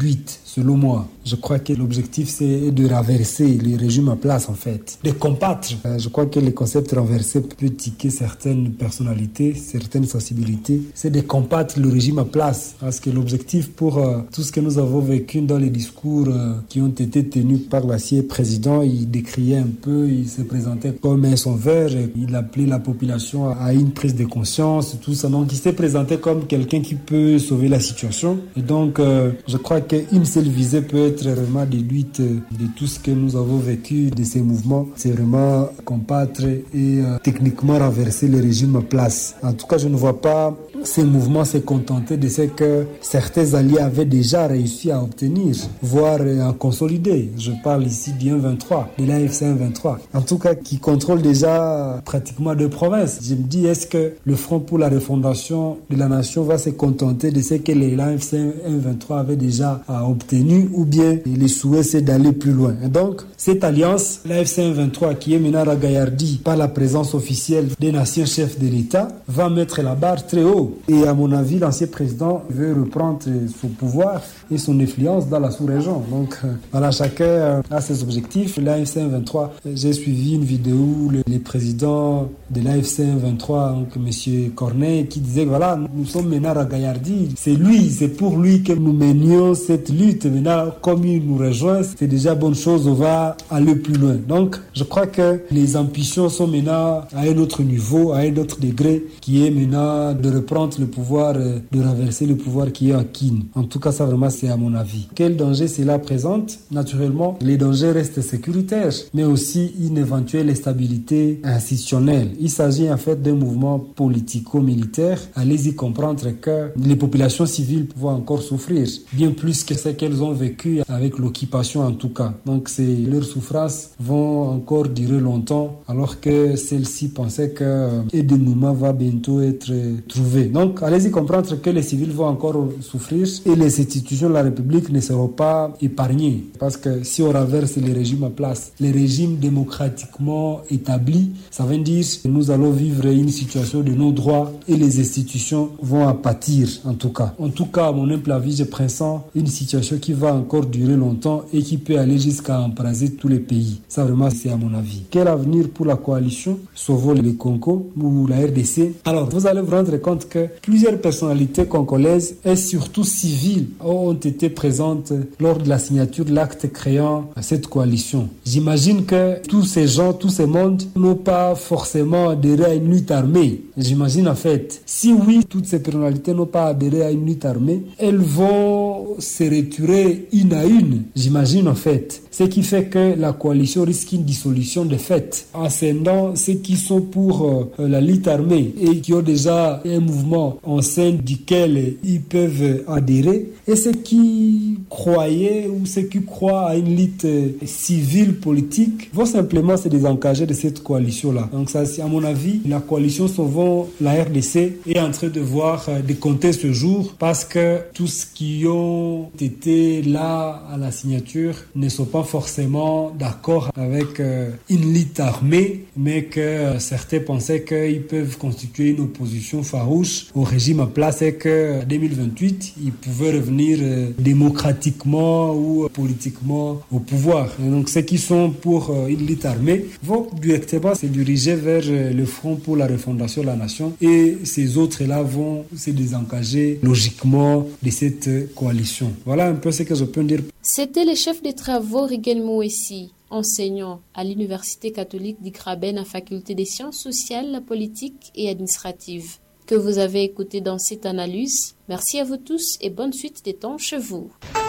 réduite, selon moi. Je crois que l'objectif, c'est de renverser le régime en place, en fait. De combattre. Je crois que le concept renversé peut tiquer certaines personnalités, certaines sensibilités. C'est de combattre le régime en place. Parce que l'objectif pour tout ce que nous avons vécu dans les discours qui ont été tenus par l'ancien président, il décriait un peu, il se présentait comme un sauveur, il appelait la population à une prise de conscience, tout ça. Donc, il s'est présenté comme quelqu'un qui peut sauver la situation. Et donc, je crois qu'une seule visée peut être vraiment déduite de tout ce que nous avons vécu de ces mouvements. C'est vraiment combattre et techniquement renverser le régime en place. En tout cas, je ne vois pas ces mouvements se contenter de ce que certains alliés avaient déjà réussi à obtenir, voire à consolider. Je parle ici du 1-23, de l'AFC 1-23. En tout cas, qui contrôle déjà pratiquement 2 provinces. Je me dis, est-ce que le Front pour la refondation de la nation va se contenter de ce que l'AFC 1-23 avait déjà obtenu, ou bien le souhait c'est d'aller plus loin. Et donc, cette alliance, l'AFC 1-23, qui est menée à Gayardi par la présence officielle des nations chefs de l'État, va mettre la barre très haut. Et à mon avis, l'ancien président veut reprendre son pouvoir et son influence dans la sous-région. Donc, voilà, chacun a ses objectifs. L'AFC 23, j'ai suivi une vidéo où le président de l'AFC 23, donc M. Corneille, qui disait que voilà, nous sommes maintenant à Gayardi. C'est pour lui que nous menions cette lutte. Maintenant, comme il nous rejoint, c'est déjà bonne chose, on va aller plus loin. Donc, je crois que les ambitions sont maintenant à un autre niveau, à un autre degré, qui est maintenant de reprendre le pouvoir, de renverser le pouvoir qui est acquis. En tout cas, ça vraiment, c'est à mon avis. Quel danger cela présente? Naturellement, les dangers restent sécuritaires, mais aussi une éventuelle instabilité institutionnelle. Il s'agit en fait d'un mouvement politico-militaire. Allez-y comprendre que les populations civiles vont encore souffrir, bien plus que ce qu'elles ont vécu avec l'occupation en tout cas. Donc, leurs souffrances vont encore durer longtemps, alors que celles-ci pensaient que un dénouement va bientôt être trouvé. Donc, allez-y comprendre que les civils vont encore souffrir et les institutions de la République ne seront pas épargnées. Parce que si on renverse les régimes en place, les régimes démocratiquement établis, ça veut dire que nous allons vivre une situation de non-droit et les institutions vont en pâtir, en tout cas. En tout cas, à mon humble avis, je pressens une situation qui va encore durer longtemps et qui peut aller jusqu'à embraser tous les pays. Ça, vraiment, c'est à mon avis. Quel avenir pour la coalition Sauvons le Congo ou la RDC? Alors, vous allez vous rendre compte que plusieurs personnalités congolaises et surtout civiles ont été présentes lors de la signature de l'acte créant cette coalition. J'imagine que tous ces gens, tous ces mondes n'ont pas forcément adhéré à une lutte armée. J'imagine en fait, si oui, toutes ces personnalités n'ont pas adhéré à une lutte armée, elles vont se retirer une à une. J'imagine en fait. Ce qui fait que la coalition risque une dissolution de fait, en scindant ceux qui sont pour la lutte armée et qui ont déjà un mouvement en sein duquel ils peuvent adhérer, et ceux qui croyaient ou ceux qui croient à une lutte civile politique vont simplement se désengager de cette coalition-là. Donc ça, c'est à mon avis, la coalition Sauvons la RDC est en train de voir, de compter ce jour, parce que tous qui ont été là à la signature ne sont pas forcément d'accord avec une lutte armée, mais que certains pensaient qu'ils peuvent constituer une opposition farouche au régime en place et qu'en 2028, ils pouvaient revenir démocratiquement ou politiquement au pouvoir. Et donc ceux qui sont pour une lutte armée vont directement se diriger vers le Front pour la refondation de la nation, et ces autres-là vont se désengager logiquement de cette coalition. Voilà un peu ce que je peux dire. C'était le chef des travaux Rigel Mouessi, enseignant à l'Université catholique d'Ikraben à faculté des sciences sociales, politiques et administratives, que vous avez écouté dans cette analyse. Merci à vous tous et bonne suite des temps chez vous.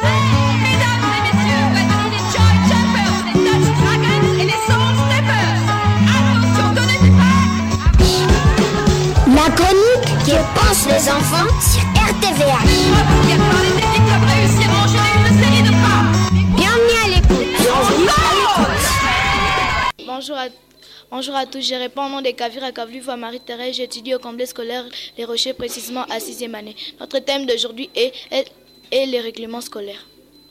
La chronique que pensent les enfants sur RTVH. Bienvenue à l'écoute. Bonjour à tous, je réponds au nom de Kavira Kavluva Marie-Thérèse, j'étudie au complexe scolaire Les Rochers, précisément à 6e année. Notre thème d'aujourd'hui est les règlements scolaires.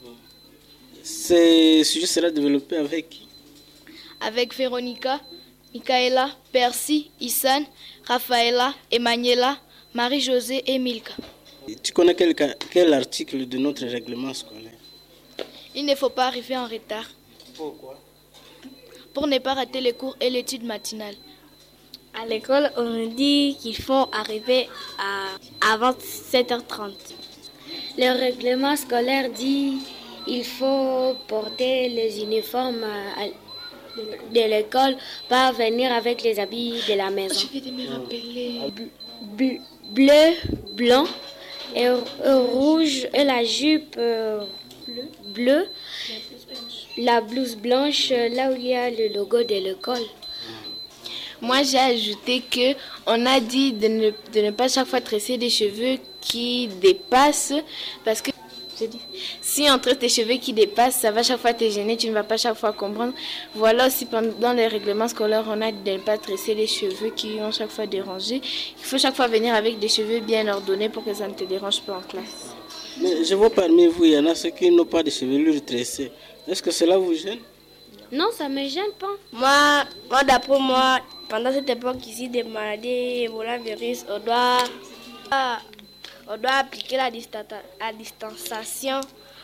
Ce sujet sera développé avec qui? Avec Véronica, Michaela, Percy, Issan, Rafaela, Emmanuela, Marie-Josée et Milka. Tu connais quel article de notre règlement scolaire? Il ne faut pas arriver en retard. Pourquoi? Pour ne pas rater les cours et l'étude matinale. À l'école, on nous dit qu'il faut arriver avant 7h30. Le règlement scolaire dit qu'il faut porter les uniformes de l'école, pas venir avec les habits de la maison. Je vais me rappeler. Bleu, blanc et rouge et la jupe bleue, la blouse blanche, là où il y a le logo de l'école. Moi, j'ai ajouté que on a dit de ne pas chaque fois tresser des cheveux qui dépassent, parce que si on tresse tes cheveux qui dépassent, ça va chaque fois te gêner, tu ne vas pas chaque fois comprendre. Voilà aussi dans les règlements scolaires, on a dit de ne pas tresser les cheveux qui ont chaque fois dérangé. Il faut chaque fois venir avec des cheveux bien ordonnés pour que ça ne te dérange pas en classe. Mais je vois parmi vous, il y en a ceux qui n'ont pas de chevelure tressée. Est-ce que cela vous gêne? Non, ça ne me gêne pas. Moi, d'après moi, pendant cette époque ici des maladies, Ebola virus, on doit appliquer la distanciation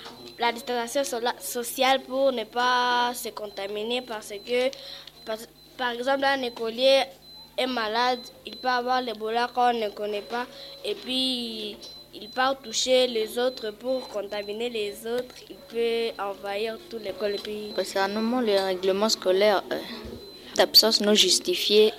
sociale pour ne pas se contaminer parce que, par exemple, un écolier est malade, il peut avoir l'Ebola qu'on ne connaît pas et puis il part toucher les autres pour contaminer les autres, il peut envahir toute l'école. Concernant le règlement scolaire, toute absence non justifiée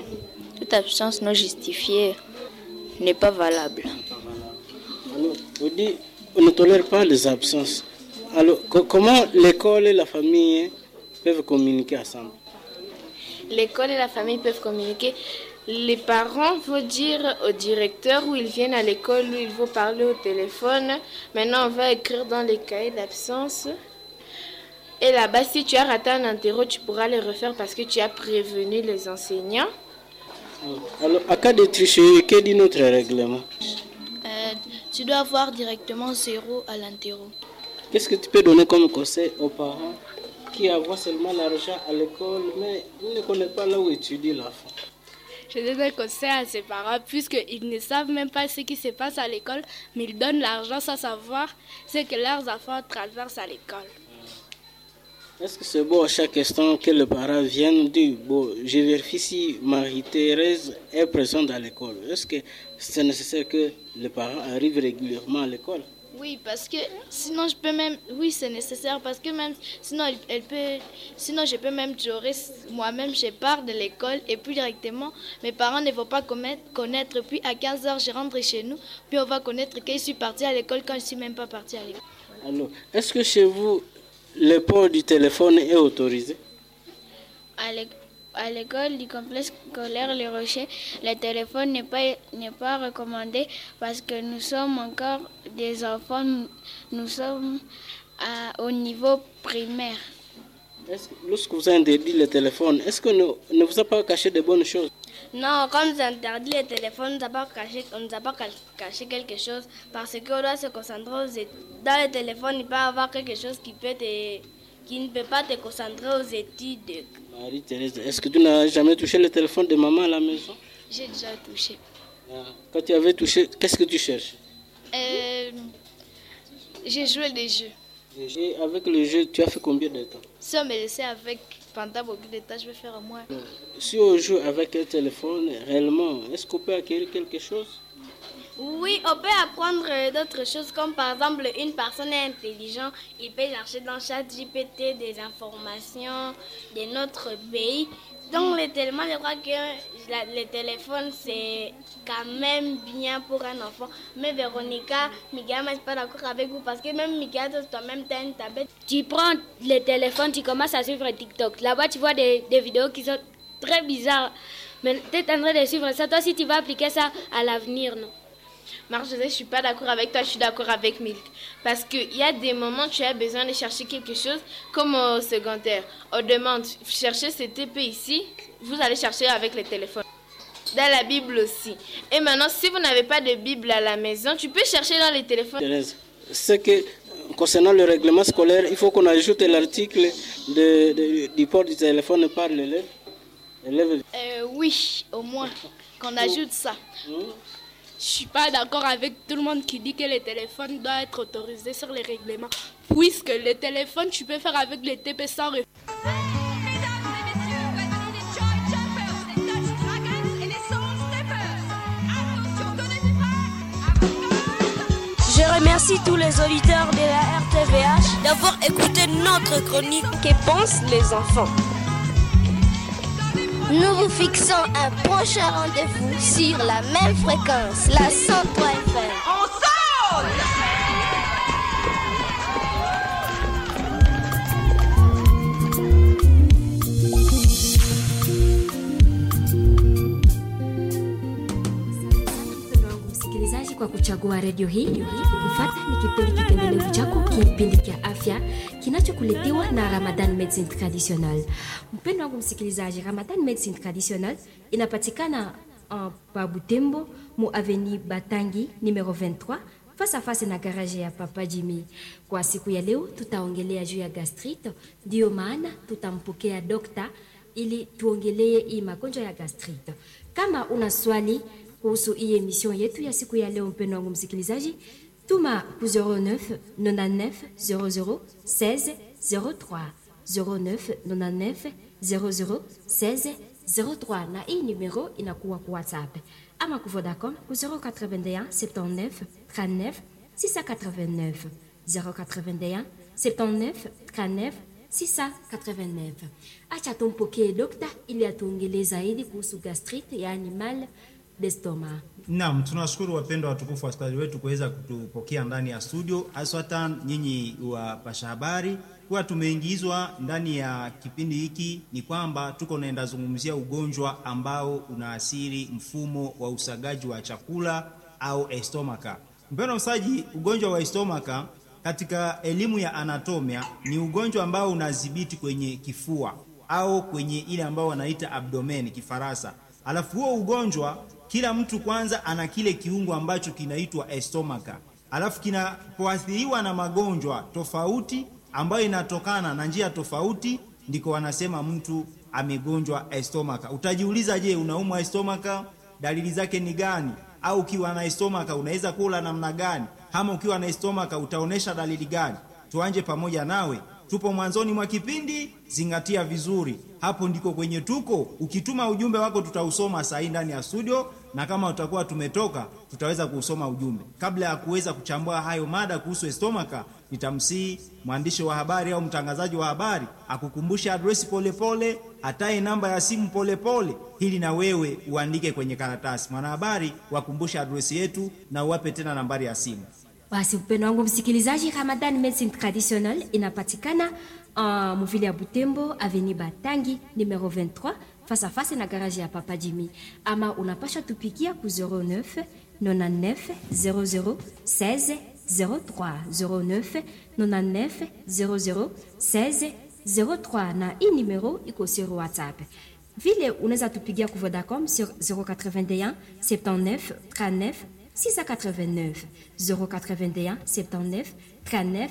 n'est pas valable. Alors, on dit on ne tolère pas les absences. Alors, comment l'école et la famille peuvent communiquer ensemble? L'école et la famille peuvent communiquer. Les parents vont dire au directeur où ils viennent à l'école, où il faut parler au téléphone. Maintenant, on va écrire dans les cahiers d'absence. Et là-bas, si tu as raté un interro, tu pourras le refaire parce que tu as prévenu les enseignants. Alors, à cas de tricherie, que dit notre règlement? Tu dois avoir directement 0 à l'interro. Qu'est-ce que tu peux donner comme conseil aux parents qui envoient seulement l'argent à l'école, mais ils ne connaissent pas là où étudie l'enfant? Je donne un conseil à ses parents puisqu'ils ne savent même pas ce qui se passe à l'école, mais ils donnent l'argent sans savoir ce que leurs enfants traversent à l'école. Est-ce que c'est bon à chaque instant que le parent vienne dire bon, je vérifie si Marie-Thérèse est présente à l'école? Est-ce que c'est nécessaire que le parent arrive régulièrement à l'école? Oui, parce que sinon je peux même... Oui, c'est nécessaire parce que même... Sinon, je peux même pleurer. Moi-même, je pars de l'école et puis directement, mes parents ne vont pas connaître. Puis à 15h, je rentre chez nous. Puis on va connaître que je suis partie à l'école quand je ne suis même pas partie à l'école. Alors, est-ce que chez vous, le port du téléphone est autorisé? À l'école du complexe scolaire Les Rochers, le téléphone n'est pas recommandé parce que nous sommes encore des enfants, nous sommes au niveau primaire. Lorsque vous avez interdit le téléphone, est-ce que ne vous a pas caché de bonnes choses? Non, comme c'est interdit le téléphone, on ne nous a pas caché quelque chose parce qu'on doit se concentrer aux études. Dans le téléphone, il peut y avoir quelque chose qui ne peut pas te concentrer aux études. Marie-Thérèse, est-ce que tu n'as jamais touché le téléphone de maman à la maison? J'ai déjà touché. Quand tu avais touché, qu'est-ce que tu cherches? J'ai joué des jeux. Et avec le jeu, tu as fait combien de temps? Si on me laissait avec pendant beaucoup de temps, je vais faire au moins. Si on joue avec un téléphone, réellement, est-ce qu'on peut acquérir quelque chose? Oui, on peut apprendre d'autres choses comme par exemple une personne est intelligente, il peut chercher dans ChatGPT des informations de notre pays. Donc je crois que le téléphone c'est quand même bien pour un enfant. Mais Véronica, Miguel, je ne suis pas d'accord avec vous parce que même Miguel, toi-même tu as une tablette. Tu prends le téléphone, tu commences à suivre TikTok. Là-bas tu vois des vidéos qui sont très bizarres. Mais tu es en train de suivre ça. Toi si tu vas appliquer ça à l'avenir, non? Marie-Josée, je ne suis pas d'accord avec toi, je suis d'accord avec Milk. Parce qu'il y a des moments où tu as besoin de chercher quelque chose, comme au secondaire. On demande, chercher ce TP ici, vous allez chercher avec le téléphone. Dans la Bible aussi. Et maintenant, si vous n'avez pas de Bible à la maison, tu peux chercher dans les téléphones. Thérèse, c'est que concernant le règlement scolaire, il faut qu'on ajoute l'article du port du téléphone par l'élève. Oui, au moins, qu'on ajoute ça. je suis pas d'accord avec tout le monde qui dit que les téléphones doivent être autorisés sur les règlements. Puisque les téléphones, tu peux faire avec les TP sans refus. Je remercie tous les auditeurs de la RTVH d'avoir écouté notre chronique Que pensent les enfants. Nous vous fixons un prochain rendez-vous sur la même fréquence, la 103 FM. On sonne! Msikilizaji kwa kuchagua redio hii, kufuata ni kipindi kipendelevu chako, kipindi cha afya kinachokuletewa na Ramadan Medicine Traditional. Mpendo wangu msikilizaji, Ramadan Medicine Traditional inapatikana pa Butembo, mu avenue Batangi numero 23, face à face na garage ya Papa Jimmy. Kwa siku ya leo tutaongelea juu ya gastrite, ndio maana tutampokea dokta ili tuongelee hii magonjwa ya gastrite. Kama una swali kuhusu hii emission yetu ya siku ya leo, mpendo wangu msikilizaji, tuma ku 09 99 00 16 03 09 99 00 16 03, na hii numero inakuwa kwa WhatsApp ama ku Vodacom ku 081 79 39 689 081 79 39 689. Acha tumpokee dokta ili atuongelee zaidi kuhusu gastrite, yani mal d'estomac. Naam, tunashukuru wapendwa watukufu wasikilizaji wetu kuweza kutupokea ndani ya studio, aswatan nyinyi wa pasha habari. Kwa tumeingizwa ndani ya kipindi hiki ni kwamba tuko naenda zungumzia ugonjwa ambao unaathiri mfumo wa usagaji wa chakula au estomaka. Mpendwa msaji, ugonjwa wa estomaka katika elimu ya anatomia ni ugonjwa ambao unadhibiti kwenye kifua au kwenye ile ambao wanaita abdomen kifaransa. Alafu huo ugonjwa kila mtu kwanza ana kile kiungo ambacho kinaitwa estomaka. Alafu kinapoathiriwa na magonjwa tofauti ambayo inatokana na njia tofauti, ndiko wanasema mtu amegonjwa estomaka. Utajiuliza, je, unaumwa estomaka? Dalili zake ni gani? Au ukiwa na estomaka unaweza kula namna gani? Ama ukiwa na estomaka utaonesha dalili gani? Tuanje pamoja nawe. Tupo mwanzoni mwa kipindi, zingatia vizuri. Hapo ndiko kwenye tuko. Ukituma ujumbe wako tutausoma saa hii ndani ya studio, na kama utakuwa tumetoka tutaweza kuusoma ujumbe. Kabla ya kuweza kuchambua hayo mada kuhusu estomaka, nitamsihi mwandishi wa habari au mtangazaji wa habari akukumbushe address polepole, atae namba ya simu polepole, ili na wewe uandike kwenye karatasi. Mwanahabari wakumbushe address yetu na uwape tena nambari ya simu. Basi mpendo wangu msikilizaji, Ramadan Medicine Traditional inapatikana muvile ya Butembo, avenue Batangi numero 23, face à face na garage ya Papa Jimmy. Ama unapasha tupigia ku 09 99 00 16 03 09 99 00 16 03, na hii numero iko sur WhatsApp. Vile unaweza tupigia ku Vodacom sur 081 79 39 689 081 79 39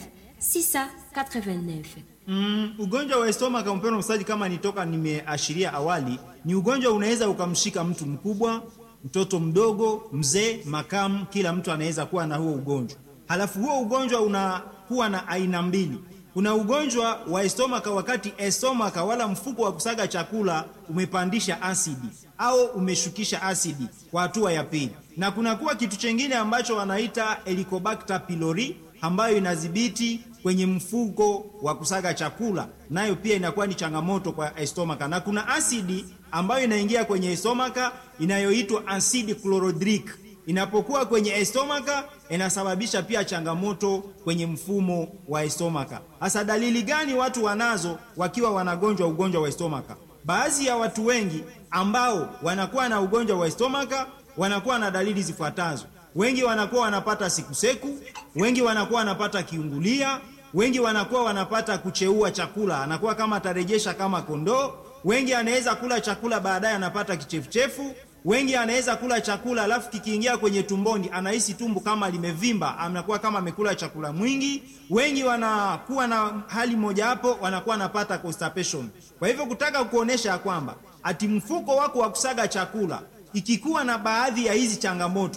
689. Ugonjwa wa estomaka mpendwa msikilizaji, kama nitoka nimeashiria awali, ni ugonjwa unaweza ukamshika mtu mkubwa, mtoto mdogo, mzee, makamu, kila mtu anaweza kuwa na huo ugonjwa. Halafu huo ugonjwa unakuwa na aina mbili. Kuna ugonjwa wa estomaka wakati estomaka wala mfuko wa kusaga chakula umepandisha asidi au umeshukisha asidi kwa hatua ya pili. Na kuna kuwa kitu chengine ambacho wanaita Helicobacter pylori ambayo inadhibiti kwenye mfuko wa kusaga chakula, nayo pia inakuwa ni changamoto kwa estomaka. Na kuna asidi ambayo inaingia kwenye estomaka inayoitwa acid chlorhydric. Inapokuwa kwenye estomaka inasababisha pia changamoto kwenye mfumo wa estomaka. Hasa dalili gani watu wanazo wakiwa wanagonjwa ugonjwa wa estomaka? Baadhi ya watu wengi ambao wanakuwa na ugonjwa wa estomaka wanakuwa na dalili zifuatazo. Wengi wanakuwa wanapata sikuseku, wengi wanakuwa wanapata kiungulia, wengi wanakuwa wanapata kucheua chakula, anakuwa kama atarejesha kama kondoo. Wengi anaweza kula chakula baadaye anapata kichefuchefu. Wengi anaweza kula chakula alafu kikiingia kwenye tumboni anahisi tumbo kama limevimba, anakuwa kama amekula chakula mwingi. Wengi wanakuwa na hali moja hapo, wanakuwa wanapata constipation. Kwa hivyo kutaka kuonesha kwamba ati mfuko wako wa kusaga chakula ikikuwa na baadhi ya hizi changamoto,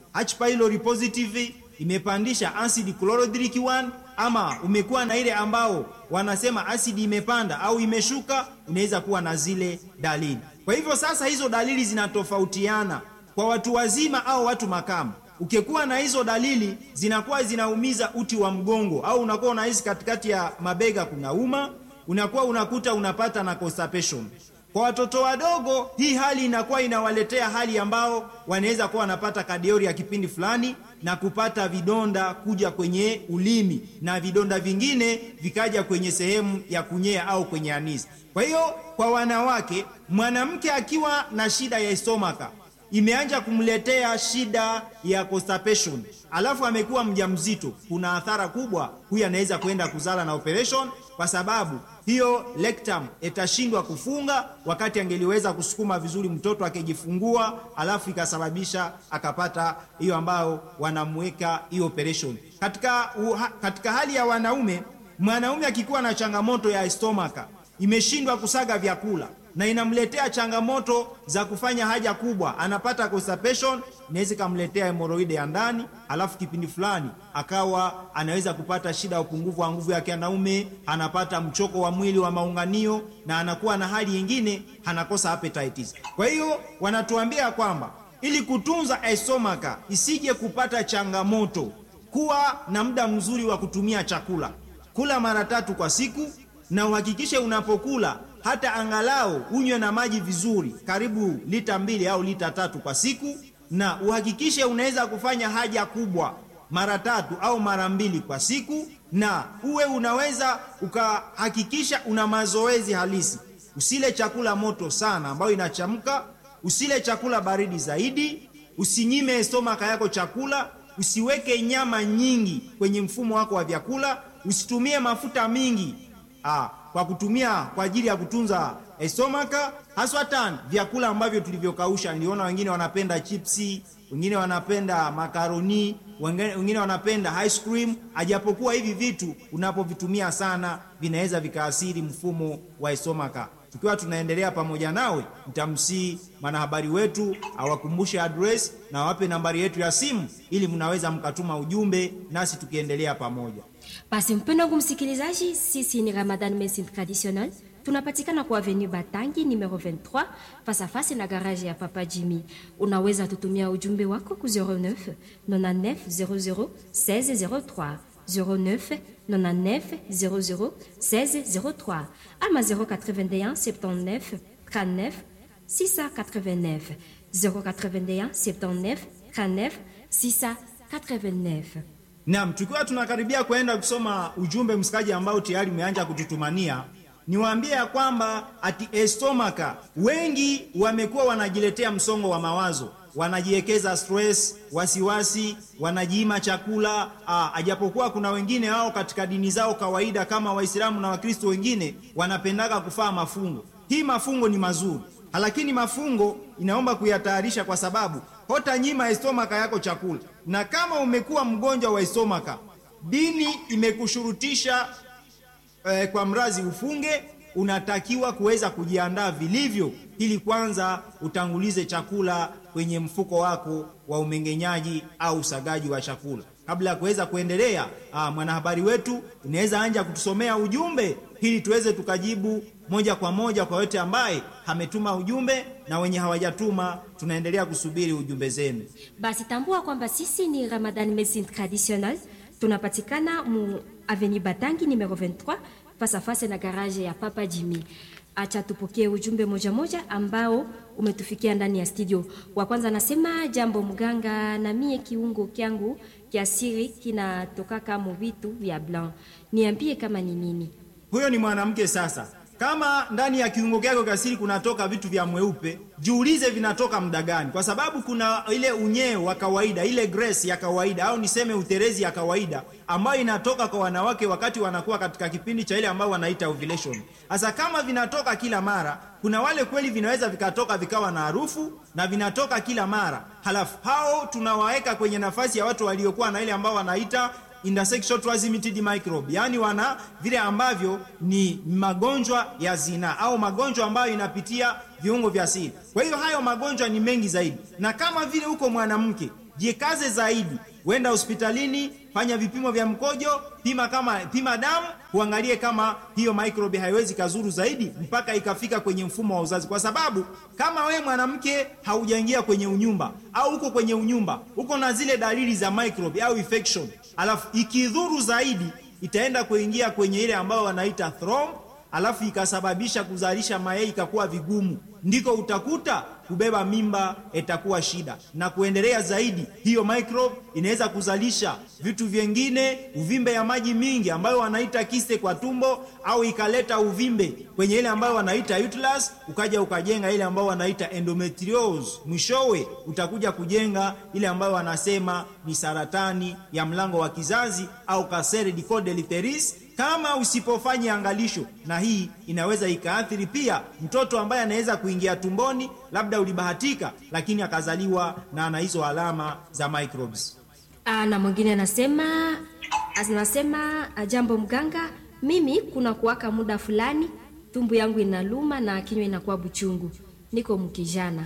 H pylori positive imepandisha acid chlorhydric 1, ama umekuwa na ile ambao wanasema asidi imepanda au imeshuka, unaweza kuwa na zile dalili. Kwa hivyo sasa hizo dalili zinatofautiana kwa watu wazima au watu makamu. Ukikuwa na hizo dalili zinakuwa zinaumiza uti wa mgongo, au unakuwa unahisi katikati ya mabega kunauma, unakuwa unakuta unapata na constipation. Kwa watoto wadogo hii hali inakuwa inawaletea hali ambao wanaweza kuwa wanapata kadiori ya kipindi fulani na kupata vidonda kuja kwenye ulimi, na vidonda vingine vikaja kwenye sehemu ya kunyea au kwenye anisi. Kwa hiyo kwa wanawake, mwanamke akiwa na shida ya stomaka imeanza kumletea shida ya constipation, alafu amekuwa mjamzito, kuna athara kubwa. Huyu anaweza kwenda kuzala na operation, kwa sababu hiyo rectum itashindwa kufunga wakati angeliweza kusukuma vizuri mtoto akijifungua, alafu ikasababisha akapata hiyo ambao wanamweka hiyo operation. Katika hali ya wanaume, mwanaume akikuwa na changamoto ya stomaka imeshindwa kusaga vyakula na inamletea changamoto za kufanya haja kubwa, anapata constipation, inaweza kumletea hemorrhoid ya ndani, alafu kipindi fulani akawa anaweza kupata shida ya upungufu wa nguvu ya kianaume, anapata mchoko wa mwili wa maunganio, na anakuwa na hali nyingine anakosa appetite. Kwa hiyo wanatuambia kwamba ili kutunza stomaka isije kupata changamoto, kuwa na muda mzuri wa kutumia chakula, kula mara 3 kwa siku, na uhakikishe unapokula hata angalau unywe na maji vizuri, karibu lita 2 au lita 3 kwa siku, na uhakikishe unaweza kufanya haja kubwa mara 3 au mara 2 kwa siku, na uwe unaweza ukahakikisha una mazoezi halisi. Usile chakula moto sana ambayo inachamka, usile chakula baridi zaidi, usinyime stomaka yako chakula, usiweke nyama nyingi kwenye mfumo wako wa vyakula, usitumie mafuta mingi kwa kutumia kwa ajili ya kutunza stomaka, haswatan vyakula ambavyo tulivyokausha. Niliona wengine wanapenda chipsi, wengine wanapenda makaroni, wengine wanapenda ice cream. Ajapokuwa hivi vitu unapovitumia sana vinaweza vikaathiri mfumo wa stomaka. Tukiwa tunaendelea pamoja nawe, nitamsii mwanahabari wetu awakumbushe address na wape nambari yetu ya simu, ili mnaweza mkatuma ujumbe nasi tukiendelea pamoja. Basi mpendwa msikilizaji, sisi ni Ramadan Medicine Traditionnelle. Tunapatikana kwa Avenue Batangi numero 23 face à face na garage ya Papa Jimmy. Unaweza tutumia ujumbe wako ku 09 99 00 1603 09 99 00 1603 ama 081 79 39 689 081 79 39 689. Naam, tukiwa tunakaribia kwenda kusoma ujumbe msikaji ambao tayari umeanza kututumania, niwaambie ya kwamba ati stomaka wengi wamekuwa wanajiletea msongo wa mawazo, wanajiwekeza stress, wasiwasi, wanajiima chakula. Ajapokuwa kuna wengine hao katika dini zao kawaida kama Waislamu na Wakristo wengine wanapendaga kufaa mafungo. Hii mafungo ni mazuri, lakini mafungo inaomba kuyatayarisha, kwa sababu hota nyima stomaka yako chakula. Na kama umekuwa mgonjwa wa stomaka, dini imekushurutisha kwa mrazi ufunge, unatakiwa kuweza kujiandaa vilivyo, ili kwanza utangulize chakula kwenye mfuko wako wa umengenyaji au usagaji wa chakula. Kabla ya kuweza kuendelea, mwanahabari wetu unaweza anja kutusomea ujumbe ili tuweze tukajibu moja kwa moja kwa yote ambaye ametuma ujumbe, na wenye hawajatuma tunaendelea kusubiri ujumbe zenu. Basi tambua kwamba sisi ni Ramadan Medicine Traditionnelle. Tunapatikana mu Avenue Batangi numero 23 face à face na garage ya Papa Jimmy. Acha tupokee ujumbe moja moja ambao umetufikia ndani ya studio. Wa kwanza anasema, jambo mganga, na mie kiungo kyangu kia siri kinatoka kama vitu vya blanc. Niambie kama ni nini. Huyo ni mwanamke sasa. Kama ndani ya kiungo kyako kasiri kunatoka vitu vya mweupe, jiulize vinatoka muda gani, kwa sababu kuna ile unyeo wa kawaida, ile grace ya kawaida, au niseme uterezi ya kawaida, ambayo inatoka kwa wanawake wakati wanakuwa katika kipindi cha ile ambao wanaita ovulation. Sasa kama vinatoka kila mara, kuna wale kweli vinaweza vikatoka vikawa na harufu na vinatoka kila mara. Halafu hao tunawaeka kwenye nafasi ya watu waliokuwa na ile ambao wanaita intersexual transmitted microbe, yani wana vile ambavyo ni magonjwa ya zina au magonjwa ambayo inapitia viungo vya siri. Kwa hiyo hayo magonjwa ni mengi zaidi, na kama vile uko mwanamke, jikaze zaidi, wenda hospitalini, fanya vipimo vya mkojo, pima damu, kuangalie kama hiyo microbe haiwezi kazuru zaidi mpaka ikafika kwenye mfumo wa uzazi. Kwa sababu kama we mwanamke haujaingia kwenye unyumba au uko kwenye unyumba, uko na zile dalili za microbe au infection, alafu ikidhuru zaidi itaenda kuingia kwenye ile ambayo wanaita thromb, alafu ikasababisha kuzalisha mayai ikakuwa vigumu, ndiko utakuta kubeba mimba itakuwa shida, na kuendelea zaidi hiyo microbe inaweza kuzalisha vitu vingine, uvimbe ya maji mingi ambayo wanaita kiste kwa tumbo, au ikaleta uvimbe kwenye ile ambayo wanaita uterus, ukaja ukajenga ile ambayo wanaita endometriosis, mwishowe utakuja kujenga ile ambayo wanasema ni saratani ya mlango wa kizazi au cancer du col de l'utérus, kama usipofanya angalisho. Na hii inaweza ikaathiri pia mtoto ambaye anaweza kuingia tumboni, labda ulibahatika lakini akazaliwa na ana hizo alama za microbes. Na mwingine anasema jambo mganga, mimi kuna kuwaka muda fulani tumbo yangu inaluma na kinywa inakuwa buchungu, niko mkijana.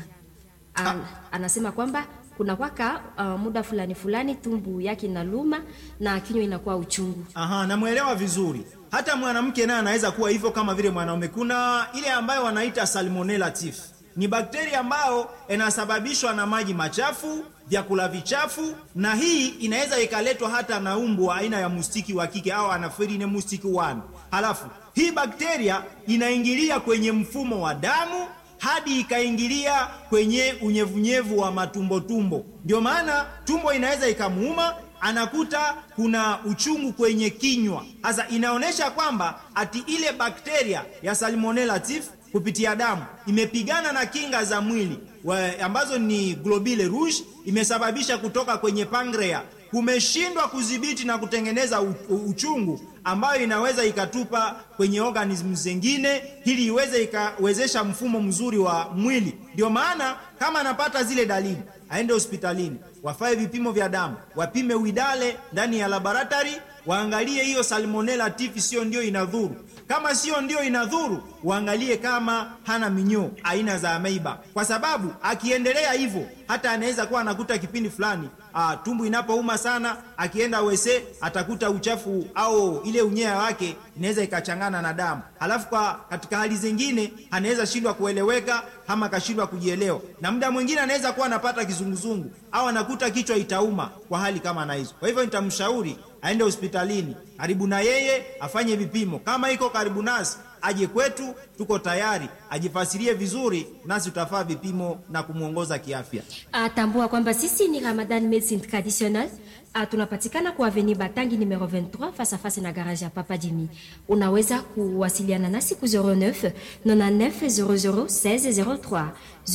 Anasema kwamba kuna kwaka muda fulani tumbu yake inaluma na kinywa inakuwa uchungu. Namuelewa vizuri. Hata mwanamke naye anaweza kuwa hivyo kama vile mwanaume. Kuna ile ambayo wanaita salmonella typhi. Ni bakteria ambayo inasababishwa na maji machafu, vyakula vichafu, na hii inaweza ikaletwa hata na umbu wa aina ya mustiki wa kike au Anopheles mustiki 1. Halafu hii bakteria inaingilia kwenye mfumo wa damu hadi ikaingilia kwenye unyevunyevu wa matumbo. Ndio maana tumbo inaweza ikamuuma, anakuta kuna uchungu kwenye kinywa. Sasa inaonesha kwamba ati ile bakteria ya salmonella typhi kupitia damu imepigana na kinga za mwili ambazo ni globule rouge, imesababisha kutoka kwenye pancreas kumeshindwa kudhibiti na kutengeneza uchungu ambayo inaweza ikatupa kwenye organisms zingine ili iweze ikawezesha mfumo mzuri wa mwili. Ndio maana kama anapata zile dalili, aende hospitalini, wafae vipimo vya damu, wapime widale ndani ya laboratory, waangalie hiyo salmonella typhi sio ndio inadhuru. Kama sio ndio inadhuru, waangalie kama hana minyoo aina za ameiba, kwa sababu akiendelea hivyo hata anaweza kuwa anakuta kipindi fulani tumbo inapouma sana, akienda wese atakuta uchafu au ile unyea wake inaweza ikachangana na damu. Halafu katika hali zingine anaweza shindwa kueleweka ama kashindwa kujielewa, na muda mwingine anaweza kuwa anapata kizunguzungu au anakuta kichwa itauma kwa hali kama na hizo. Kwa hivyo nitamshauri aende hospitalini karibu na yeye, afanye vipimo. Kama iko karibu nasi, aje kwetu, tuko tayari, ajifasirie vizuri, nasi tutafaa vipimo na kumuongoza kiafya. Tambua kwamba sisi ni Ramadan Medicine Traditional. Tunapatikana kwa Avenue Batangi numero 23 face à face na garage ya Papa Jimmy. Unaweza kuwasiliana nasi ku 09 99 00 16 03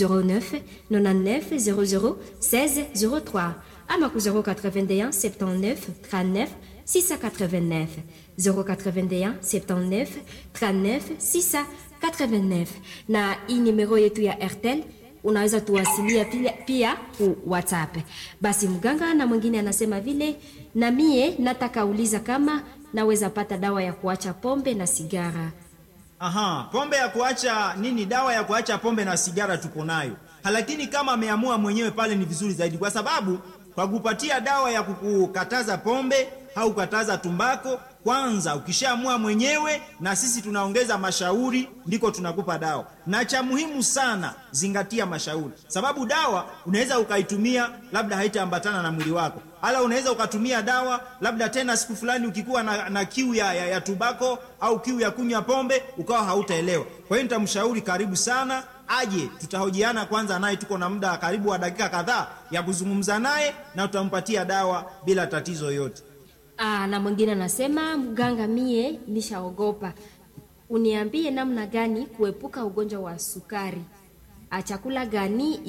09 99 00 16 03 ama ku 081 79 39 689 081 79 39 689. Na hii numero yetu ya Airtel unaweza tuwasilia pia ku WhatsApp. Basi mganga na mwingine anasema vile, na mie nataka uliza kama naweza pata dawa ya kuacha pombe na sigara. Pombe ya kuacha nini? Dawa ya kuacha pombe na sigara tuko nayo. Lakini kama ameamua mwenyewe pale ni vizuri zaidi, kwa sababu kwa kupatia dawa ya kukataza pombe au kukataza tumbako, kwanza ukishaamua mwenyewe na sisi tunaongeza mashauri, ndiko tunakupa dawa. Na cha muhimu sana, zingatia mashauri, sababu dawa unaweza ukaitumia labda haitaambatana na mwili wako, ala unaweza ukatumia dawa labda tena siku fulani ukikuwa na kiu ya tumbako au kiu ya kunywa pombe ukawa hautaelewa. Kwa hiyo nitamshauri karibu sana aje, tutahojiana kwanza naye, tuko na muda karibu wa dakika kadhaa ya kuzungumza naye na tutampatia dawa bila tatizo yote. Na mwingine anasema, mganga, mie nishaogopa, uniambie namna gani kuepuka ugonjwa wa sukari. Chakula gani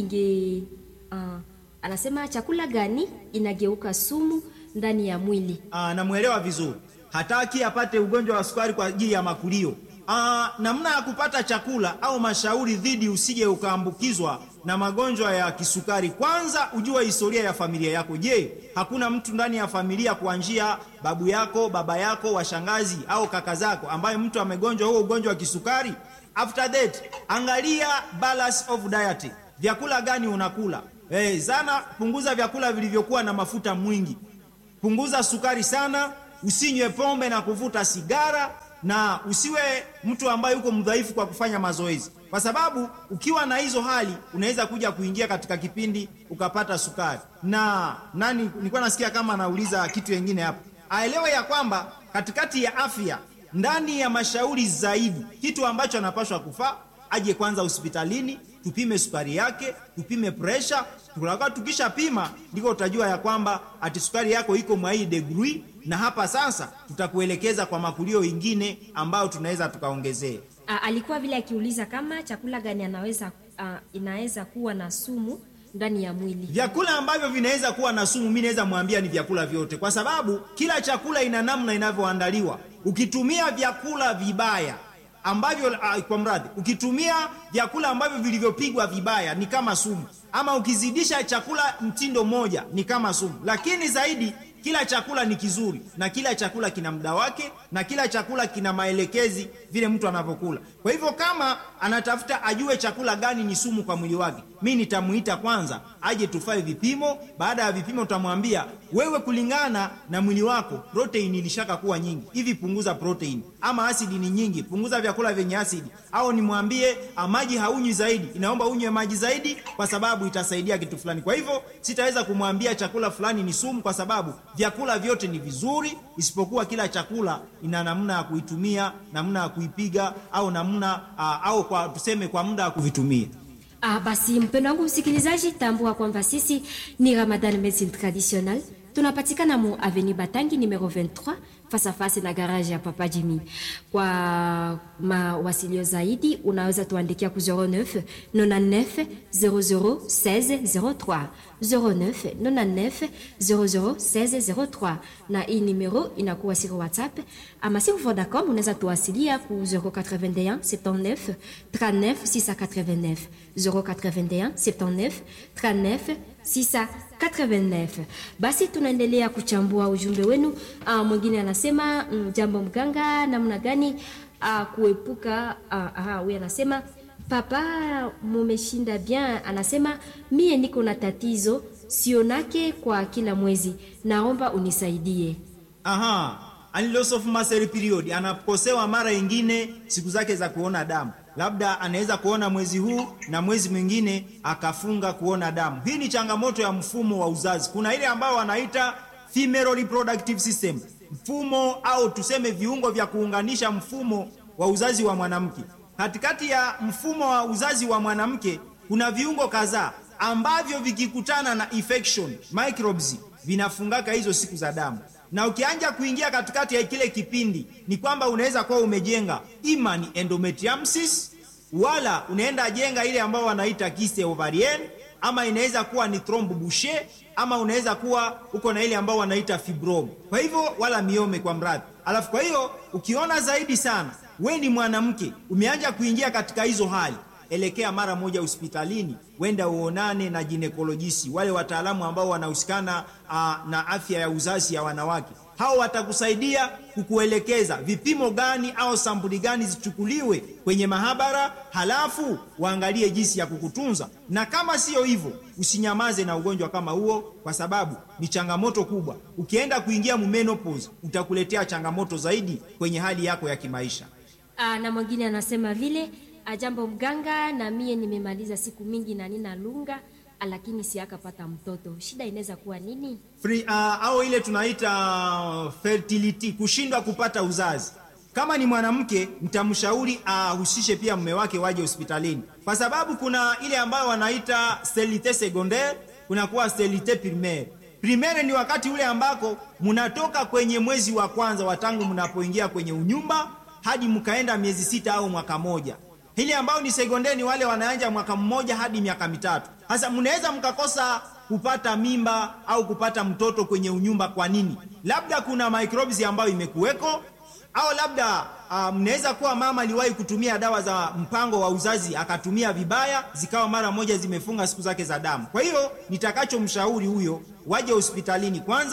anasema chakula gani inageuka sumu ndani ya mwili? Namuelewa vizuri. Hataki apate ugonjwa wa sukari kwa ajili ya makulio. Namna ya kupata chakula au mashauri dhidi usije ukaambukizwa na magonjwa ya kisukari. Kwanza ujue historia ya familia yako. Je, hakuna mtu ndani ya familia kuanzia babu yako, baba yako, washangazi au kaka zako ambaye mtu amegonjwa huo ugonjwa wa kisukari? After that, angalia balance of diet. Vyakula gani unakula? Sana punguza vyakula vilivyokuwa na mafuta mwingi. Punguza sukari sana, usinywe pombe na kuvuta sigara, na usiwe mtu ambaye uko mdhaifu kwa kufanya mazoezi. Kwa sababu ukiwa na hizo hali unaweza kuja kuingia katika kipindi ukapata sukari. Na nilikuwa nasikia kama anauliza kitu kingine hapo. Aelewe ya kwamba katikati ya afya, ndani ya mashauri zaidi, kitu ambacho anapaswa kufaa, aje kwanza hospitalini, tupime sukari yake, tupime pressure. Tukisha pima ndiko utajua ya kwamba ati sukari yako iko mwa hii degree, na hapa sasa tutakuelekeza kwa makulio ingine ambayo tunaweza tukaongezea. Alikuwa vile akiuliza kama chakula gani inaweza kuwa na sumu ndani ya mwili. Vyakula ambavyo vinaweza kuwa na sumu, mimi naweza mwambia ni vyakula vyote, kwa sababu kila chakula ina namna inavyoandaliwa. Ukitumia vyakula vibaya ambavyo ukitumia vyakula ambavyo vilivyopigwa vibaya ni kama sumu, ama ukizidisha chakula mtindo moja ni kama sumu. Lakini zaidi, kila chakula ni kizuri, na kila chakula kina muda wake, na kila chakula kina maelekezi vile mtu anavyokula. Kwa hivyo kama anatafuta ajue chakula gani ni sumu kwa mwili wake, mimi nitamuita kwanza aje tufae vipimo. Baada ya vipimo tutamwambia, wewe kulingana na mwili wako protein ilishaka kuwa nyingi, hivi punguza protein, ama asidi ni nyingi, punguza vyakula vyenye asidi. Au nimwambie maji haunywi zaidi, inaomba unywe maji zaidi kwa sababu itasaidia kitu fulani. Kwa hivyo sitaweza kumwambia chakula fulani ni sumu, kwa sababu vyakula vyote ni vizuri, isipokuwa kila chakula ina namna ya kuitumia, namna ya kuipiga, au namna au kwa tuseme kwa muda wa kuvitumia. Basi mpendo wangu msikilizaji, tambua kwamba sisi ni Ramadan Medicine Traditionnelle. Tunapatikana mu Avenue Batangi numero 23 face à face na garage ya Papa Jimmy. Kwa mawasilio zaidi unaweza tuandikia ku 09 99 00 16 03 09 99 00 16 03, na hii numero inakuwa sur WhatsApp. Ama si Vodacom unaweza tuwasilia ku 081 79 39 689 081 79 39 689. Basi tunaendelea kuchambua ujumbe wenu. Mwingine anasema jambo mganga, namna gani kuepuka huyu anasema papa mumeshinda bien, anasema mie niko na tatizo sionake kwa kila mwezi, naomba unisaidie. Loss of muscle period, anakosewa mara nyingine siku zake za kuona damu. Labda anaweza kuona mwezi huu na mwezi mwingine akafunga kuona damu. Hii ni changamoto ya mfumo wa uzazi. Kuna ile ambao wanaita female reproductive system, mfumo au tuseme viungo vya kuunganisha mfumo wa uzazi wa mwanamke. Katikati ya mfumo wa uzazi wa mwanamke kuna viungo kadhaa ambavyo vikikutana na infection microbes vinafungaka hizo siku za damu. Na ukianja kuingia katikati ya kile kipindi, ni kwamba unaweza kuwa umejenga ima ni endometriosis, wala unaenda jenga ile ambao wanaita kyste ovarienne, ama inaweza kuwa ni thrombe bouché, ama unaweza kuwa uko na ile ambao wanaita fibrom. Kwa hivyo wala miome kwa mradhi. Alafu kwa hiyo ukiona zaidi sana we ni mwanamke umeanja kuingia katika hizo hali, elekea mara moja hospitalini, wenda uonane na ginekolojisi, wale wataalamu ambao wanahusikana na afya ya uzazi ya wanawake. Hao watakusaidia kukuelekeza vipimo gani au sampuli gani zichukuliwe kwenye mahabara, halafu waangalie jinsi ya kukutunza. Na kama sio hivyo, usinyamaze na ugonjwa kama huo, kwa sababu ni changamoto kubwa. Ukienda kuingia menopause, utakuletea changamoto zaidi kwenye hali yako ya kimaisha. Na mwingine anasema vile, jambo mganga, na mie nimemaliza siku mingi na nina lunga, lakini siakapata mtoto. Shida inaweza kuwa nini? Au ile tunaita fertility, kushindwa kupata uzazi. Kama ni mwanamke, mtamshauri ahusishe pia mume wake waje hospitalini, kwa sababu kuna ile ambayo wanaita sterilite secondaire, kuna kuwa sterilite primaire. Primaire ni wakati ule ambako mnatoka kwenye mwezi wa kwanza wa tangu mnapoingia kwenye unyumba hadi mkaenda miezi 6 au mwaka moja. Hili ambao ni secondaire ni wale wanaanza mwaka mmoja hadi miaka 3. Sasa mnaweza mkakosa kupata mimba au kupata mtoto kwenye unyumba. Kwa nini? Labda kuna microbes ambayo imekuweko, au labda mnaweza kuwa mama aliwahi kutumia dawa za mpango wa uzazi akatumia vibaya, zikawa mara moja zimefunga siku zake za damu. Kwa hiyo nitakachomshauri huyo, waje hospitalini kwanza,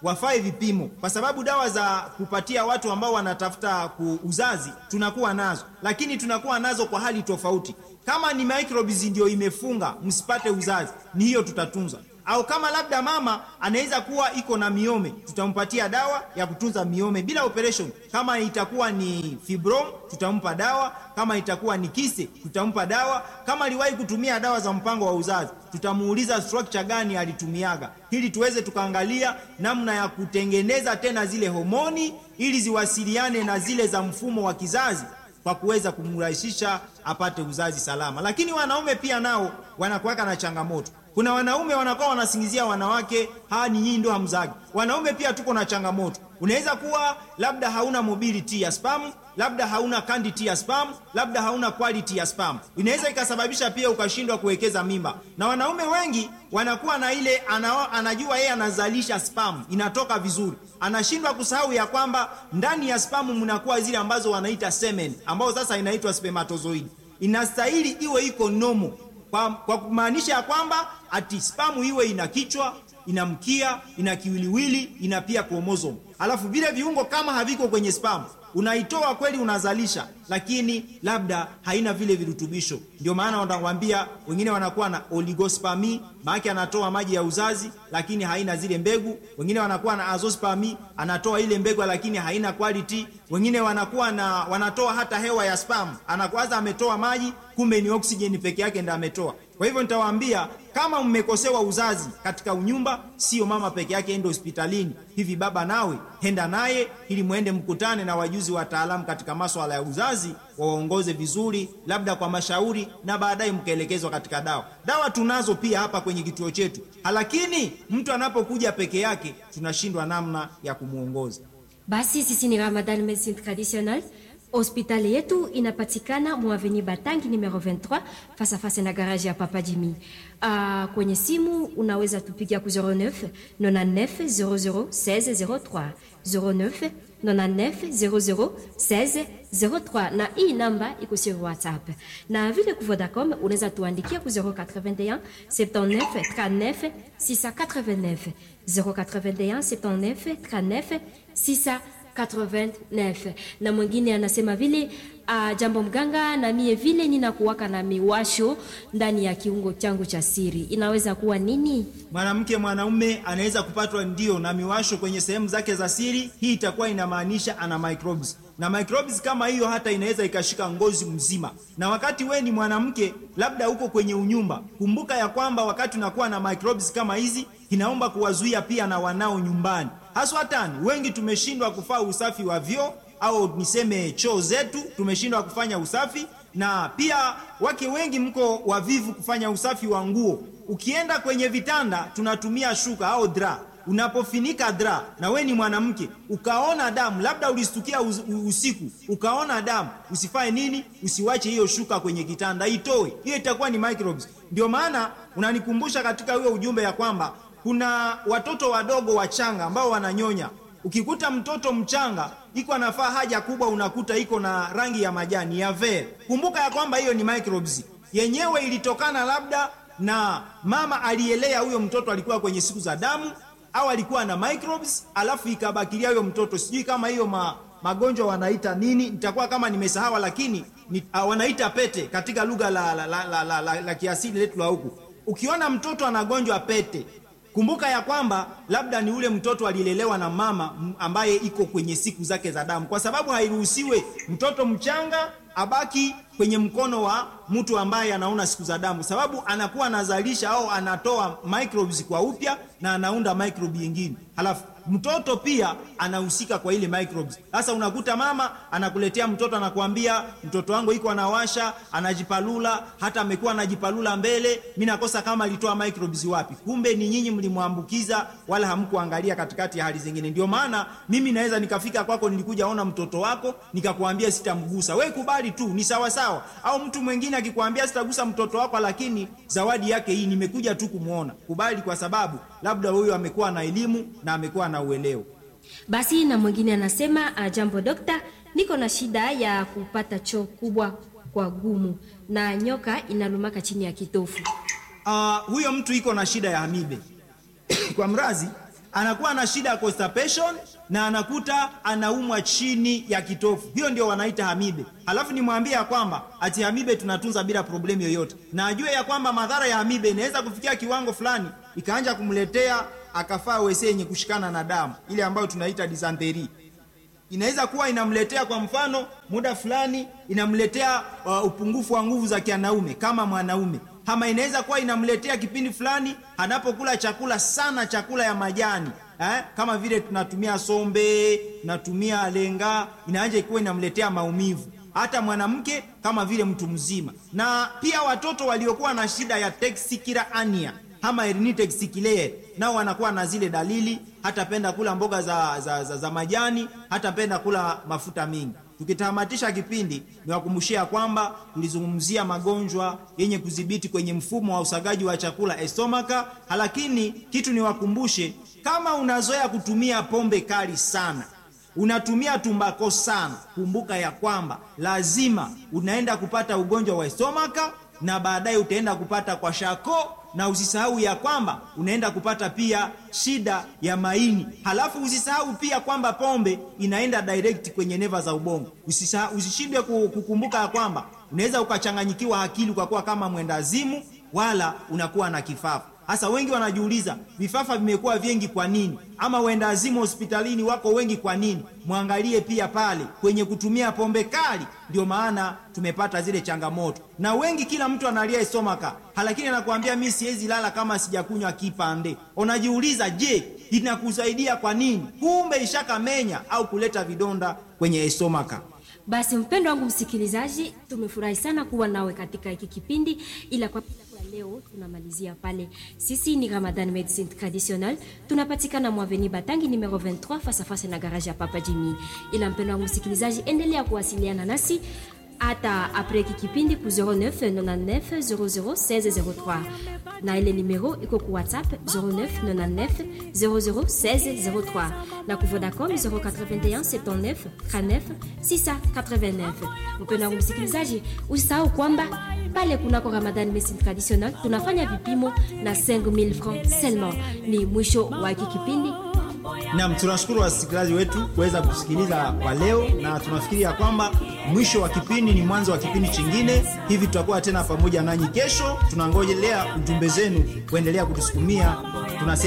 wafae vipimo, kwa sababu dawa za kupatia watu ambao wanatafuta uzazi tunakuwa nazo, lakini tunakuwa nazo kwa hali tofauti. Kama ni microbes ndio imefunga msipate uzazi, ni hiyo tutatunza. Au kama labda mama anaweza kuwa iko na miome, tutampatia dawa ya kutunza miome bila operation. Kama itakuwa ni fibrom, tutampa dawa. Kama itakuwa ni kise, tutampa dawa. Kama aliwahi kutumia dawa za mpango wa uzazi, tutamuuliza structure gani alitumiaga, ili tuweze tukaangalia namna ya kutengeneza tena zile homoni ili ziwasiliane na zile za mfumo wa kizazi kwa kuweza kumrahisisha apate uzazi salama. Lakini wanaume pia nao wanakuwa na changamoto. Kuna wanaume wanakuwa wanasingizia wanawake, ni nyinyi ndio hamzagi. Wanaume pia tuko na changamoto. Unaweza kuwa labda hauna mobility ya sperm, labda hauna quantity ya sperm, labda hauna quality ya sperm. Inaweza ikasababisha pia ukashindwa kuwekeza mimba. Na wanaume wengi wanakuwa na ile anajua yeye anazalisha sperm, inatoka vizuri. Anashindwa kusahau ya kwamba ndani ya sperm mnakuwa zile ambazo wanaita semen, ambao sasa inaitwa spermatozoid. Inastahili iwe iko normal. Kwa kumaanisha ya kwamba ati sperm iwe ina kichwa, ina mkia, ina kiwiliwili, ina pia chromosome. Alafu vile viungo kama haviko kwenye sperm, unaitoa kweli unazalisha, lakini labda haina vile virutubisho. Ndio maana wanawaambia wengine wanakuwa na oligospermia, maana anatoa maji ya uzazi lakini haina zile mbegu. Wengine wanakuwa na azoospermia, anatoa ile mbegu lakini haina quality. Wengine wanakuwa wanatoa hata hewa ya sperm, anakwaza ametoa maji kumbe ni oxygen peke yake ndio ametoa. Kwa hivyo nitawaambia kama mmekosewa uzazi katika unyumba, sio mama peke yake ende hospitalini. Hivi baba nawe henda naye ili muende mkutane na wajuzi wataalamu katika masuala ya uzazi, waongoze vizuri labda kwa mashauri, na baadaye mkaelekezwa katika dawa. Dawa tunazo pia hapa kwenye kituo chetu. Lakini mtu anapokuja peke yake tunashindwa namna ya kumuongoza. Basi sisi ni Ramadan Medicine Traditionnelle. Hospitali yetu inapatikana mu avenue Batangi numero 23 face à face na garage ya Papa Jimmy. Kwenye simu unaweza tupigia ku 09 99 00 16 03 09 99 00 16 03, na hii namba iko sur WhatsApp. Na vile ku Vodacom unaweza tuandikia ku 081 79 39 689 081 79 39 689. Na mwingine anasema vile jambo mganga, na mie vile ninakuwaka na miwasho ndani ya kiungo changu cha siri, inaweza kuwa nini? Mwanamke mwanaume anaweza kupatwa ndio na miwasho kwenye sehemu zake za siri. Hii itakuwa inamaanisha ana microbes, na microbes kama hiyo hata inaweza ikashika ngozi mzima. Na wakati we ni mwanamke labda uko kwenye unyumba, kumbuka ya kwamba wakati unakuwa na microbes kama hizi, inaomba kuwazuia pia na wanao nyumbani. Haswatani wengi tumeshindwa kufanya usafi wa vyoo au niseme choo zetu, tumeshindwa kufanya usafi. Na pia wake wengi mko wavivu kufanya usafi wa nguo. Ukienda kwenye vitanda tunatumia shuka au dra. Unapofinika dra na we ni mwanamke ukaona damu, labda ulistukia usiku ukaona damu, usifanye nini? Usiwache hiyo shuka kwenye kitanda, itoe. Hiyo itakuwa ni microbes. Ndio maana unanikumbusha katika huo ujumbe ya kwamba kuna watoto wadogo wachanga ambao wananyonya. Ukikuta mtoto mchanga iko anafaa haja kubwa, unakuta iko na rangi ya majani ya ver, kumbuka ya kwamba hiyo ni microbes. Yenyewe ilitokana labda na mama alielea huyo mtoto alikuwa kwenye siku za damu, au alikuwa na microbes alafu ikabakilia huyo mtoto. Sijui kama hiyo magonjwa wanaita nini, nitakuwa kama nimesahau, lakini wanaita pete katika lugha la kiasili letu la huku. Ukiona mtoto anagonjwa pete, kumbuka ya kwamba labda ni ule mtoto alilelewa na mama ambaye iko kwenye siku zake za damu, kwa sababu hairuhusiwe mtoto mchanga abaki kwenye mkono wa mtu ambaye anaona siku za damu, sababu anakuwa anazalisha au anatoa microbes kwa upya na anaunda microbe nyingine. Halafu mtoto pia anahusika kwa ile microbes. Sasa unakuta mama anakuletea mtoto, anakuambia mtoto wangu iko anawasha, anajipalula, hata amekuwa anajipalula mbele, mimi nakosa kama alitoa microbes wapi. Kumbe ni nyinyi mlimwambukiza, wala hamkuangalia katikati ya hali zingine. Ndio maana mimi naweza nikafika kwako, nilikuja ona mtoto wako, nikakuambia sitamgusa. Wewe kubali tu, ni sawa sawa. Au mtu mwingine akikwambia sitagusa mtoto wako, lakini zawadi yake hii, nimekuja tu kumuona. Kubali, kwa sababu labda huyo amekuwa na elimu na amekuwa na uelewa. Basi na mwingine anasema jambo dokta, niko na shida ya kupata choo kubwa kwa gumu na nyoka inalumaka chini ya kitofu. Huyo mtu iko na shida ya amibe. Kwa mrazi anakuwa na shida ya constipation na anakuta anaumwa chini ya kitofu. Hiyo ndio wanaita hamibe. Halafu nimwambie ya kwamba ati hamibe tunatunza bila problemu yoyote, na ajue ya kwamba madhara ya hamibe inaweza kufikia kiwango fulani ikaanza kumletea akafaa wese yenye kushikana na damu, ile ambayo tunaita dysentery. Inaweza kuwa inamletea kwa mfano muda fulani inamletea upungufu wa nguvu za kianaume kama mwanaume. Ama inaweza kuwa inamletea kipindi fulani anapokula chakula sana, chakula ya majani, kama vile tunatumia sombe, tunatumia lenga, inaanza ikuwa inamletea maumivu. Hata mwanamke kama vile mtu mzima. Na pia watoto waliokuwa na shida ya testicular hernia ama hernia testiculaire nao wanakuwa na zile dalili, hatapenda kula mboga za majani, hatapenda kula mafuta mingi. Tukitamatisha kipindi niwakumbushia kwamba tulizungumzia magonjwa yenye kudhibiti kwenye mfumo wa usagaji wa chakula estomaka. Lakini kitu niwakumbushe, kama unazoea kutumia pombe kali sana, unatumia tumbako sana, kumbuka ya kwamba lazima unaenda kupata ugonjwa wa estomaka na baadaye utaenda kupata kwa shako, na usisahau ya kwamba unaenda kupata pia shida ya maini. Halafu usisahau pia kwamba pombe inaenda direct kwenye neva za ubongo. Usishindwe kukumbuka ya kwamba unaweza ukachanganyikiwa akili kwa kuwa kama mwendazimu wala unakuwa na kifafa. Hasa wengi wanajiuliza vifafa vimekuwa vingi kwa nini, ama wendazimu hospitalini wako wengi kwa nini? Muangalie pia pale kwenye kutumia pombe kali, ndio maana tumepata zile changamoto. Na wengi, kila mtu analia estomaka, lakini anakuambia mimi siwezi lala kama sijakunywa kipande. Unajiuliza, je, inakusaidia kwa nini? Kumbe ishakamenya au kuleta vidonda kwenye estomaka. Basi mpendo wangu msikilizaji, tumefurahi sana kuwa nawe katika hiki kipindi, ila kwa leo tunamalizia pale. Sisi ni Ramadan Medicine Traditionnelle, tunapatikana Mwaveni Batangi numero 23 face à face na garage ya Papa Jimmy. Ila mpendo wangu msikilizaji, endelea kuwasiliana nasi hata après kipindi ku 0999 001603 na ile numero iko ku WhatsApp 0999 001603 na ku Vodacom 081 79 39 689. Mpendo wangu msikilizaji, usisahau kwamba pale kunako Ramadan Medicine Traditionnelle tunafanya vipimo na 5000 francs seulement. Ni mwisho wa hiki kipindi. Naam, tunashukuru wasikilizaji wetu kuweza kusikiliza kwa leo, na tunafikiria kwamba mwisho wa kipindi ni mwanzo wa kipindi chingine. Hivi tutakuwa tena pamoja nanyi kesho. Tunangojelea ujumbe zenu kuendelea kutusukumia.